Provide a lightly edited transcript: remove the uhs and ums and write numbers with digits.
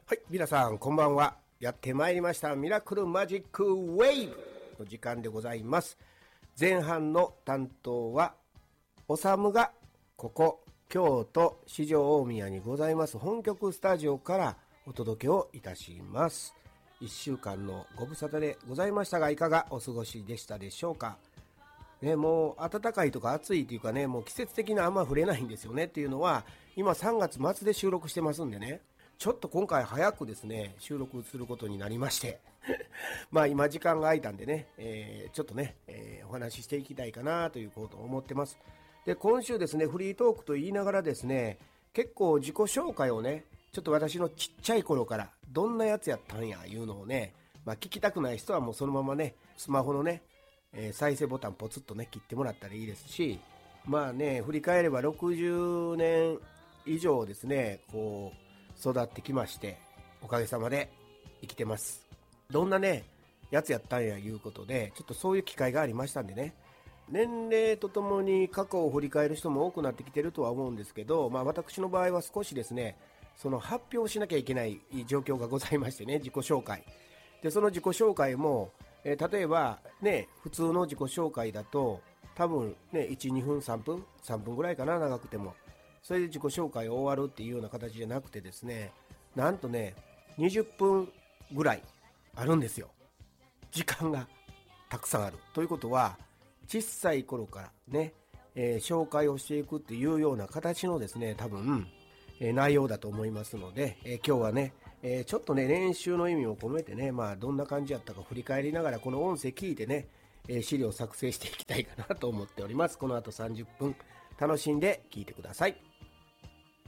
はい、皆さんこんばんは。やってまいりましたミラクルマジックウェーブの時間でございます。前半の担当はおさむがここ京都四条大宮にございます本局スタジオからお届けをいたします。1週間のご無沙汰でございましたが、いかがお過ごしでしたでしょうか。ね、もう暖かいとか暑いというかね、もう季節的なあんま触れないんですよね。っていうのは今3月末で収録してますんでね、ちょっと今回早くですね収録することになりましてまあ今時間が空いたんでね、ちょっとね、お話ししていきたいかなということを思ってます。で、今週ですねフリートークと言いながらですね、結構自己紹介をね、ちょっと私のちっちゃい頃からどんなやつやったんやいうのをね、聞きたくない人はもうそのままねスマホのね、再生ボタンポツッとね切ってもらったらいいですし、まあね振り返れば60年以上ですねこう育ってきまして、おかげさまで生きてます。どんなねやつやったんやいうことで、ちょっとそういう機会がありましたんでね、年齢とともに過去を振り返る人も多くなってきてるとは思うんですけど、私の場合は少しですねその発表しなきゃいけない状況がございましてね、自己紹介で、その自己紹介も、例えばね普通の自己紹介だと多分ね1、2分3分ぐらいかな、長くても。それで自己紹介終わるっていうような形じゃなくてですね、なんとね20分ぐらいあるんですよ。時間がたくさんあるということは、小さい頃からね、紹介をしていくっていうような形のですね多分、内容だと思いますので、今日はね、ちょっとね練習の意味を込めてね、どんな感じやったか振り返りながらこの音声聞いてね、資料作成していきたいかなと思っております。この後30分楽しんで聞いてください。